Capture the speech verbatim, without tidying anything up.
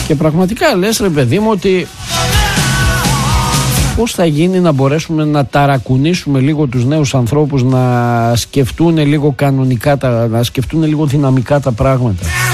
Και πραγματικά λες ρε παιδί μου ότι πώς θα γίνει να μπορέσουμε να ταρακουνήσουμε λίγο τους νέους ανθρώπους να σκεφτούν λίγο κανονικά, να σκεφτούν λίγο δυναμικά τα πράγματα.